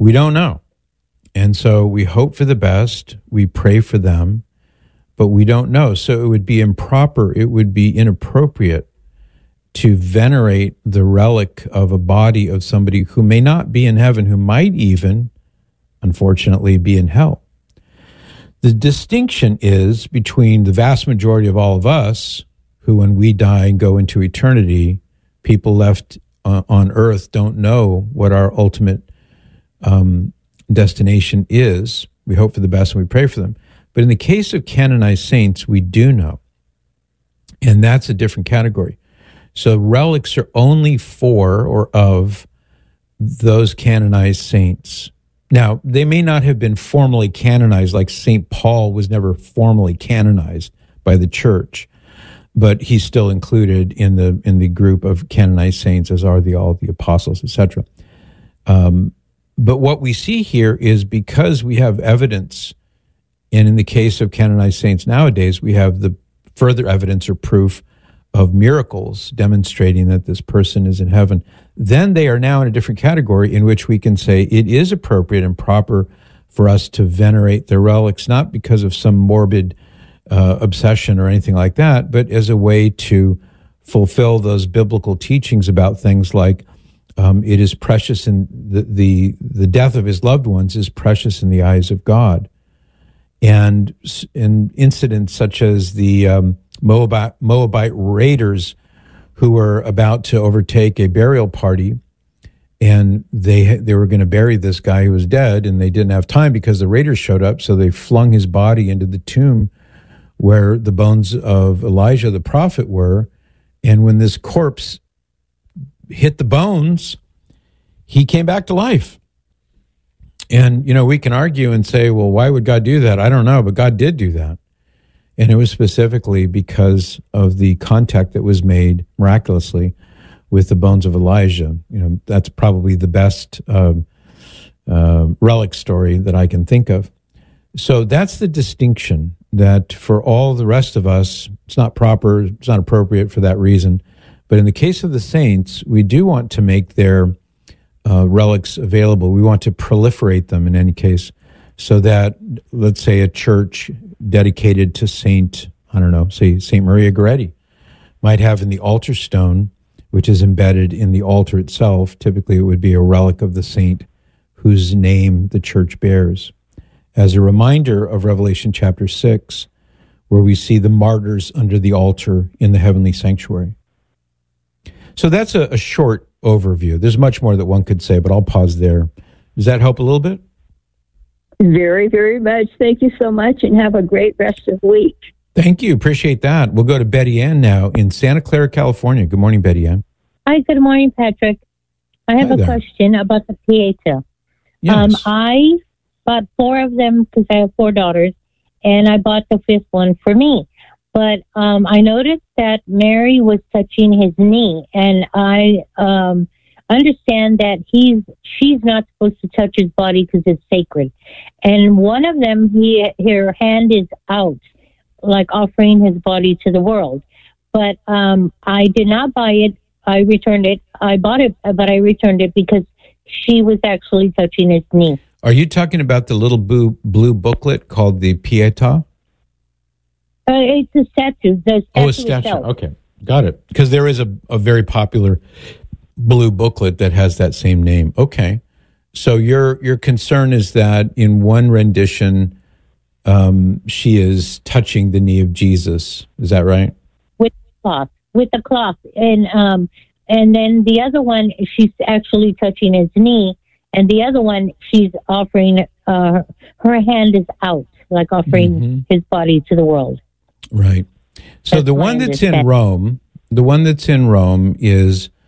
We don't know. And so we hope for the best. We pray for them, but we don't know. So it would be improper. It would be inappropriate to venerate the relic of a body of somebody who may not be in heaven, who might even, unfortunately, be in hell. The distinction is between the vast majority of all of us, who when we die and go into eternity, people left on earth don't know what our ultimate destination is. We hope for the best and we pray for them. But in the case of canonized saints, we do know. And that's a different category. So relics are only for or of those canonized saints. Now, they may not have been formally canonized, like St. Paul was never formally canonized by the church, but he's still included in the group of canonized saints, as are all the apostles, etc. But what we see here is because we have evidence, and in the case of canonized saints nowadays, we have the further evidence or proof of miracles demonstrating that this person is in heaven, then they are now in a different category in which we can say it is appropriate and proper for us to venerate their relics, not because of some morbid obsession or anything like that, but as a way to fulfill those biblical teachings about things like it is precious in the death of his loved ones is precious in the eyes of God. And in incidents such as the Moabite raiders who were about to overtake a burial party, and they were going to bury this guy who was dead, and they didn't have time because the raiders showed up, so they flung his body into the tomb where the bones of Elijah the prophet were. And when this corpse hit the bones, he came back to life. And, we can argue and say, well, why would God do that? I don't know, but God did do that. And it was specifically because of the contact that was made miraculously with the bones of Elijah. That's probably the best relic story that I can think of. So that's the distinction, that for all the rest of us, it's not proper, it's not appropriate for that reason. But in the case of the saints, we do want to make their relics available. We want to proliferate them in any case, so that, let's say, a church dedicated to Saint Maria Goretti might have in the altar stone, which is embedded in the altar itself. Typically, it would be a relic of the saint whose name the church bears, as a reminder of Revelation chapter 6, where we see the martyrs under the altar in the heavenly sanctuary. So that's a short overview. There's much more that one could say, but I'll pause there. Does that help a little bit? Very, very much. Thank you so much, and have a great rest of the week. Thank you. Appreciate that. We'll go to Betty Ann now in Santa Clara, California. Good morning, Betty Ann. Hi, good morning, Patrick. I have a question about the Pieta. Yes. I bought 4 of them because I have 4 daughters, and I bought the 5th one for me. But I noticed that Mary was touching his knee, and I understand that she's not supposed to touch his body because it's sacred. And one of them, her hand is out, like offering his body to the world. But I did not buy it. I returned it. I bought it, but I returned it because she was actually touching his knee. Are you talking about the little blue booklet called the Pietà? It's a statue. A statue. Itself. Okay, got it. Because there is a very popular blue booklet that has that same name. Okay, so your concern is that in one rendition, she is touching the knee of Jesus. Is that right? With the cloth, and then the other one, she's actually touching his knee, and the other one, she's offering. Her hand is out, like offering his body to the world. Right. So the one that's in Rome is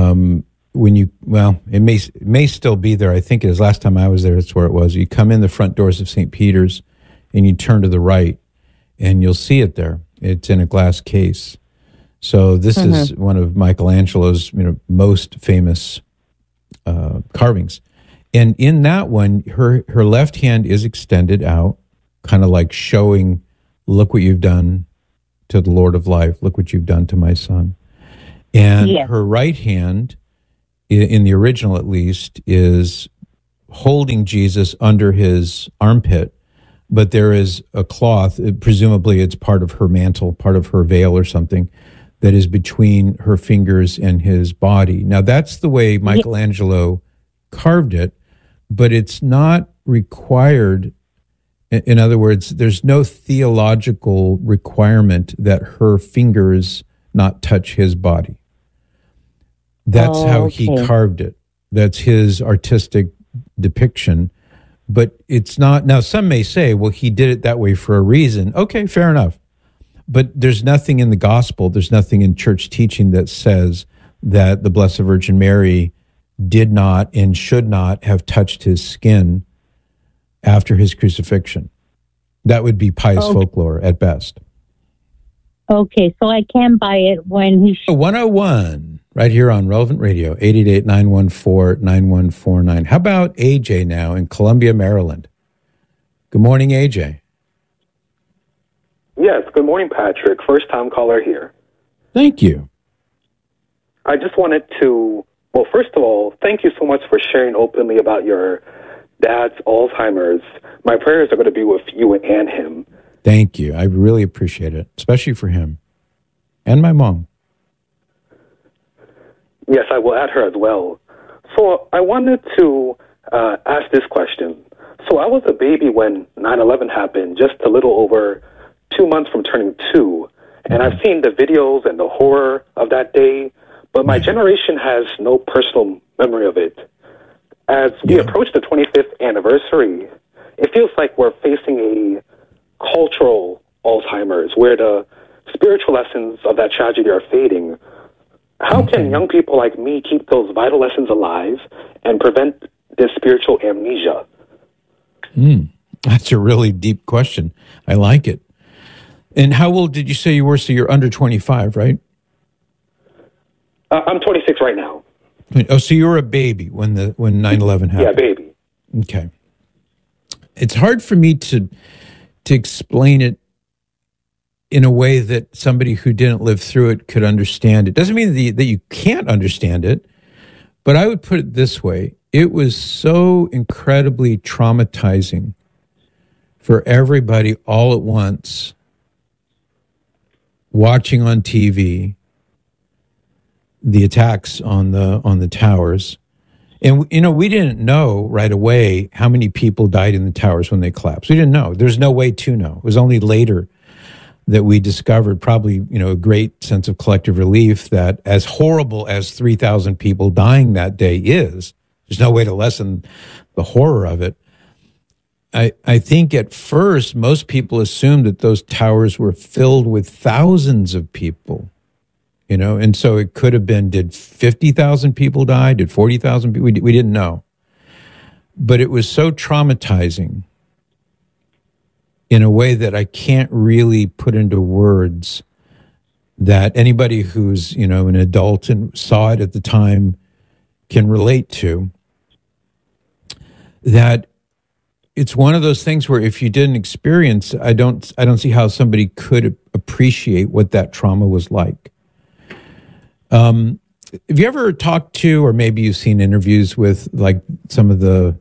it may still be there. I think it is. Last time I was there, that's where it was. You come in the front doors of St. Peter's and you turn to the right and you'll see it there. It's in a glass case. So this is one of Michelangelo's most famous carvings. And in that one, her left hand is extended out, kind of like showing, look what you've done to the Lord of life. Look what you've done to my son. And her right hand, in the original at least, is holding Jesus under his armpit, but there is a cloth, presumably it's part of her mantle, part of her veil or something, that is between her fingers and his body. Now, that's the way Michelangelo carved it, but it's not required. In other words, there's no theological requirement that her fingers not touch his body. That's how he carved it. That's his artistic depiction. But it's not. Now, some may say, well, he did it that way for a reason. Okay, fair enough. But there's nothing in the gospel, there's nothing in church teaching that says that the Blessed Virgin Mary did not and should not have touched his skin after his crucifixion. That would be pious folklore at best. Okay, so I can buy it when he... 101, right here on Relevant Radio, 888-914-9149. How about AJ now in Columbia, Maryland? Good morning, AJ. Yes, good morning, Patrick. First-time caller here. Thank you. I just wanted to, well, first of all, thank you so much for sharing openly about your dad's Alzheimer's. My prayers are going to be with you and him. Thank you. I really appreciate it, especially for him and my mom. Yes, I will add her as well. So I wanted to ask this question. So I was a baby when 9/11 happened, just a little over 2 months from turning 2. And I've seen the videos and the horror of that day, but my generation has no personal memory of it. As we approach the 25th anniversary, it feels like we're facing a cultural Alzheimer's where the spiritual lessons of that tragedy are fading. How can young people like me keep those vital lessons alive and prevent this spiritual amnesia? That's a really deep question. I like it. And how old did you say you were? So you're under 25, right? I'm 26 right now. Oh, so you were a baby when 9/11 happened. Yeah, baby. Okay. It's hard for me to explain it in a way that somebody who didn't live through it could understand it. Doesn't mean that you can't understand it, but I would put it this way. It was so incredibly traumatizing for everybody all at once, watching on TV the attacks on the towers. And, we didn't know right away how many people died in the towers when they collapsed. We didn't know. There's no way to know. It was only later that we discovered, probably, a great sense of collective relief that as horrible as 3,000 people dying that day is, there's no way to lessen the horror of it. I think at first, most people assumed that those towers were filled with thousands of people, and so it could have been, did 50,000 people die? Did 40,000 people? We didn't know. But it was so traumatizing in a way that I can't really put into words that anybody who's, an adult and saw it at the time can relate to, that it's one of those things where if you didn't experience, I don't see how somebody could appreciate what that trauma was like. Have you ever talked to, or maybe you've seen interviews with, like, some of the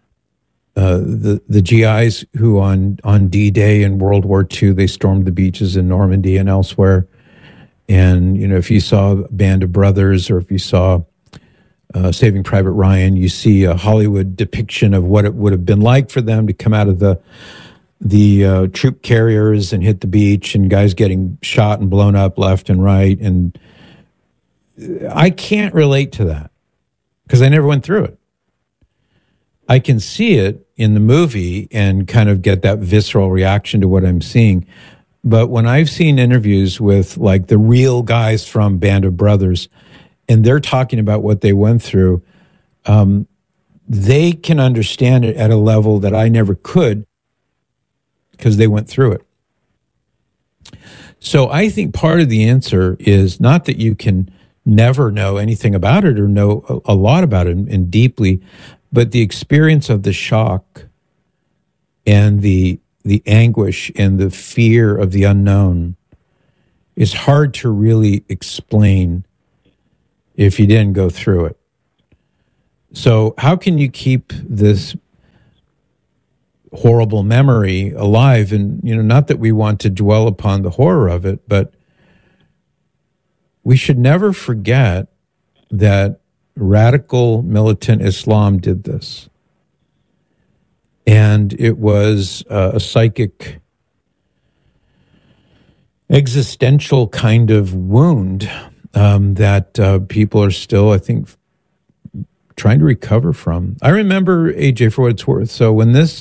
GIs who on D-Day in World War II, they stormed the beaches in Normandy and elsewhere. And, if you saw Band of Brothers, or if you saw Saving Private Ryan, you see a Hollywood depiction of what it would have been like for them to come out of the troop carriers and hit the beach, and guys getting shot and blown up left and right. And I can't relate to that because I never went through it. I can see it in the movie and kind of get that visceral reaction to what I'm seeing. But when I've seen interviews with, like, the real guys from Band of Brothers, and they're talking about what they went through, they can understand it at a level that I never could because they went through it. So I think part of the answer is not that you can never know anything about it or know a lot about it and deeply, but the experience of the shock and the anguish and the fear of the unknown is hard to really explain if you didn't go through it. So how can you keep this horrible memory alive? And, not that we want to dwell upon the horror of it, but we should never forget that radical militant Islam did this. And it was a psychic, existential kind of wound that people are still, I think, trying to recover from. I remember, AJ, for what it's worth. So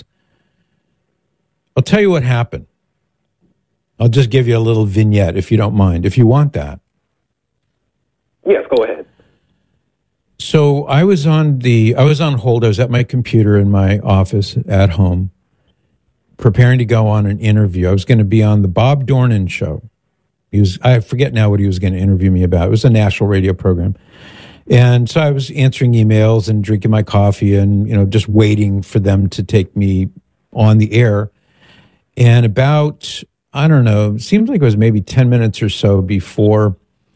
I'll tell you what happened. I'll just give you a little vignette, if you don't mind, if you want that. Yes, go ahead. So I was on hold. I was at my computer in my office at home, preparing to go on an interview. I was going to be on the Bob Dornan show. I forget now what he was going to interview me about. It was a national radio program. And so I was answering emails and drinking my coffee and, just waiting for them to take me on the air. And about, I don't know, it seems like it was maybe 10 minutes or so before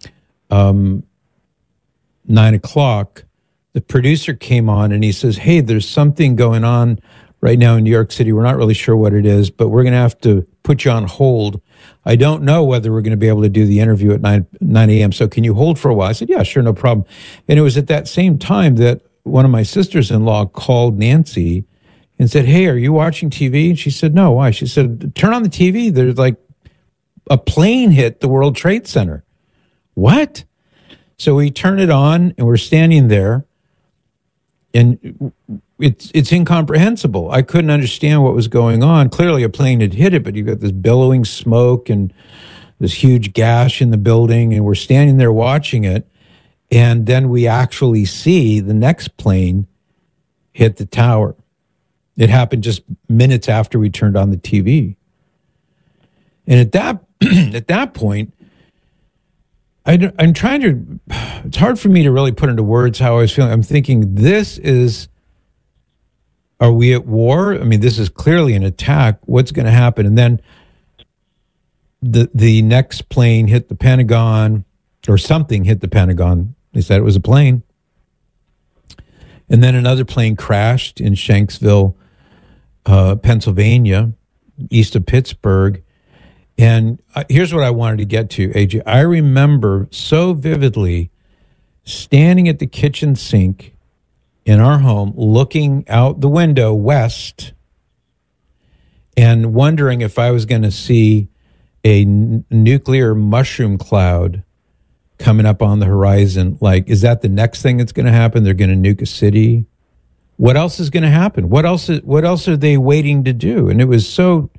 9 o'clock, the producer came on and he says, "Hey, there's something going on right now in New York City. We're not really sure what it is, but we're going to have to put you on hold. I don't know whether we're going to be able to do the interview at 9 a.m. So can you hold for a while?" I said, "Yeah, sure, no problem." And it was at that same time that one of my sisters-in-law called Nancy and said, "Hey, are you watching TV?" And she said, "No, why?" She said, "Turn on the TV. There's like a plane hit the World Trade Center." What? So we turn it on and we're standing there and it's incomprehensible. I couldn't understand what was going on. Clearly a plane had hit it, but you've got this billowing smoke and this huge gash in the building, and we're standing there watching it. And then we actually see the next plane hit the tower. It happened just minutes after we turned on the TV. And at that point, I'm trying to, it's hard for me to really put into words how I was feeling. I'm thinking, are we at war? I mean, this is clearly an attack. What's going to happen? And then the next plane hit the Pentagon, or something hit the Pentagon. They said it was a plane. And then another plane crashed in Shanksville, Pennsylvania, east of Pittsburgh. And here's what I wanted to get to, AJ. I remember so vividly standing at the kitchen sink in our home, looking out the window west and wondering if I was going to see a nuclear mushroom cloud coming up on the horizon. Like, is that the next thing that's going to happen? They're going to nuke a city. What else is going to happen? What else are they waiting to do? And it was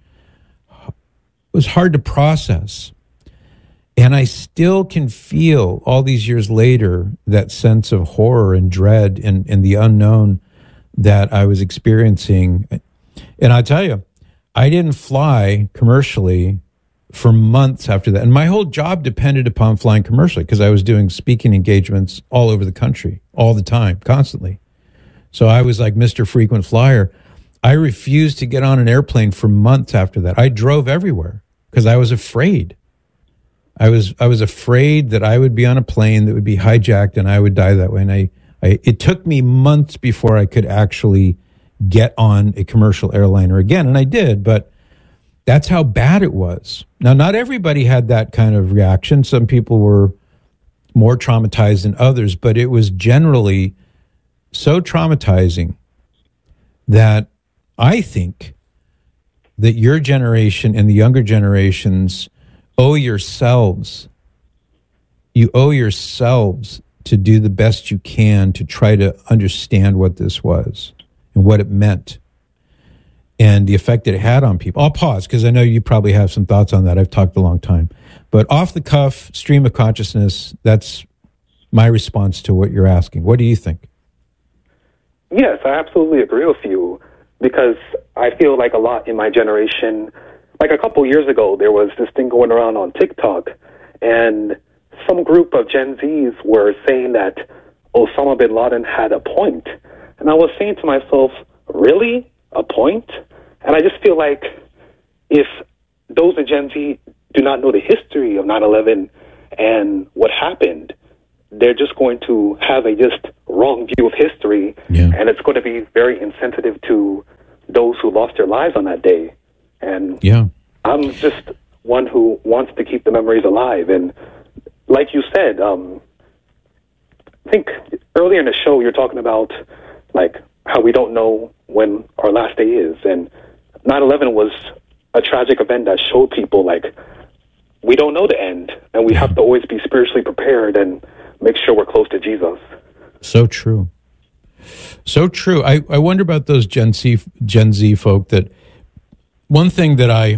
hard to process. And I still can feel all these years later that sense of horror and dread and the unknown that I was experiencing. And I tell you, I didn't fly commercially for months after that. And my whole job depended upon flying commercially because I was doing speaking engagements all over the country, all the time, constantly. So I was like Mr. Frequent Flyer. I refused to get on an airplane for months after that. I drove everywhere because I was afraid. I was afraid that I would be on a plane that would be hijacked and I would die that way. And it took me months before I could actually get on a commercial airliner again. And I did, but that's how bad it was. Now, not everybody had that kind of reaction. Some people were more traumatized than others, but it was generally so traumatizing that I think that your generation and the younger generations owe yourselves. You owe yourselves to do the best you can to try to understand what this was and what it meant and the effect it had on people. I'll pause because I know you probably have some thoughts on that. I've talked a long time. But off the cuff, stream of consciousness, that's my response to what you're asking. What do you think? Yes, I absolutely agree with you because I feel like a lot in my generation, like a couple years ago, there was this thing going around on TikTok, and some group of Gen Zs were saying that Osama bin Laden had a point. And I was saying to myself, really? A point? And I just feel like if those in Gen Z do not know the history of 9/11 and what happened, they're just going to have a just wrong view of history, and it's going to be very insensitive to those who lost their lives on that day. And I'm just one who wants to keep the memories alive. And like you said, I think earlier in the show you're talking about like how we don't know when our last day is, and 9/11 was a tragic event that showed people like we don't know the end, and we have to always be spiritually prepared and make sure we're close to Jesus. So true. So true. I wonder about those Gen Z folk. That one thing that I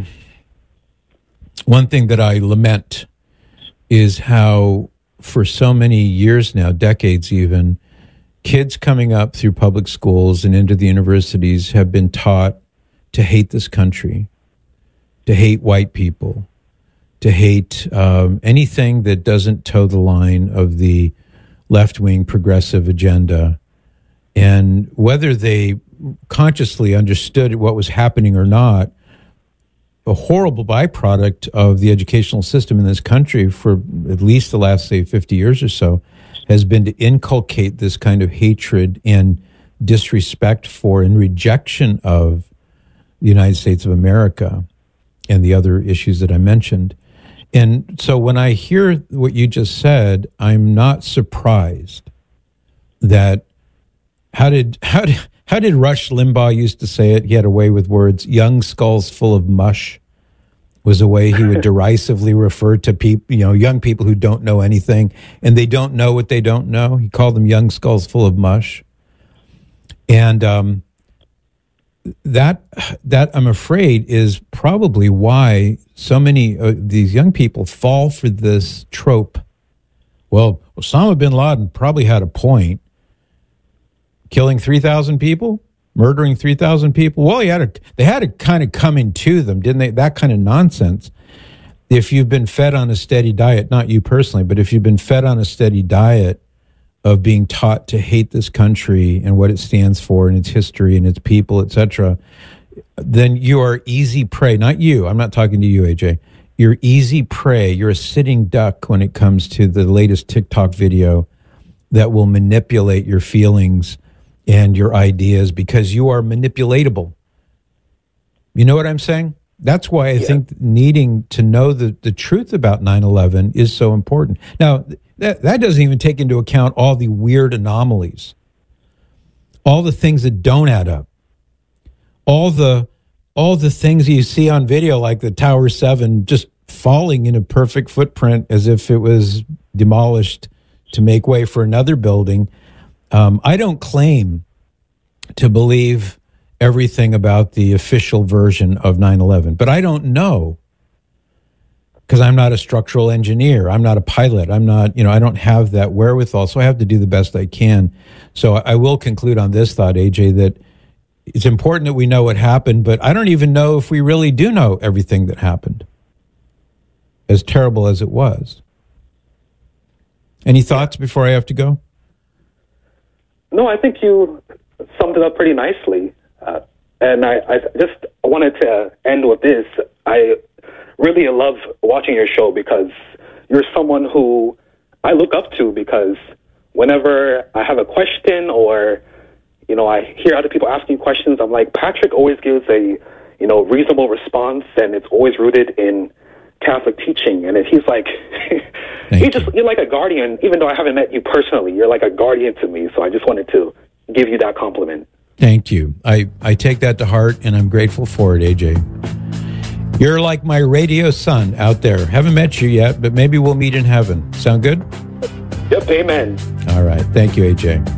lament is how for so many years now, decades even, kids coming up through public schools and into the universities have been taught to hate this country, to hate white people, to hate anything that doesn't toe the line of the left-wing progressive agenda. And whether they consciously understood what was happening or not, a horrible byproduct of the educational system in this country for at least the last, say, 50 years or so has been to inculcate this kind of hatred and disrespect for and rejection of the United States of America and the other issues that I mentioned. And so when I hear what you just said, I'm not surprised that how did Rush Limbaugh used to say it? He had a way with words. Young skulls full of mush was a way he would derisively refer to people, young people who don't know anything and they don't know what they don't know. He called them young skulls full of mush. And that I'm afraid is probably why so many of these young people fall for this trope. Well, Osama bin Laden probably had a point. Killing 3,000 people, murdering 3,000 people. Well, they had to kind of come into them, didn't they? That kind of nonsense. If you've been fed on a steady diet, not you personally, but if you've been fed on a steady diet of being taught to hate this country and what it stands for and its history and its people, etc., then you are easy prey. Not you. I'm not talking to you, AJ. You're easy prey. You're a sitting duck when it comes to the latest TikTok video that will manipulate your feelings and your ideas because you are manipulatable. You know what I'm saying? That's why I think needing to know the truth about 9/11 is so important. Now, that doesn't even take into account all the weird anomalies, all the things that don't add up, all the things you see on video, like the Tower 7 just falling in a perfect footprint as if it was demolished to make way for another building. I don't claim to believe everything about the official version of 9/11, but I don't know because I'm not a structural engineer. I'm not a pilot. I'm not, I don't have that wherewithal, so I have to do the best I can. So I will conclude on this thought, AJ, that it's important that we know what happened, but I don't even know if we really do know everything that happened, as terrible as it was. Any thoughts before I have to go? No, I think you summed it up pretty nicely. And I just wanted to end with this. I really love watching your show because you're someone who I look up to, because whenever I have a question or, I hear other people asking questions, I'm like, Patrick always gives a, reasonable response, and it's always rooted in Catholic teaching. And he's like, you're like a guardian, even though I haven't met you personally, you're like a guardian to me. So I just wanted to give you that compliment. Thank you. I take that to heart, and I'm grateful for it, AJ. You're like my radio son out there. Haven't met you yet, but maybe we'll meet in heaven. Sound good? Yep, amen. All right. Thank you, AJ.